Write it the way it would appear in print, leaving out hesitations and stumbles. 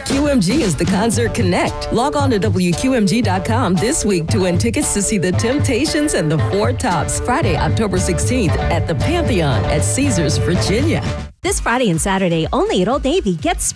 QMG is the Concert Connect. Log on to WQMG.com this week to win tickets to see the Temptations and the Four Tops Friday, October 16th at the Pantheon at Caesars, Virginia. This Friday and Saturday, only at Old Navy, get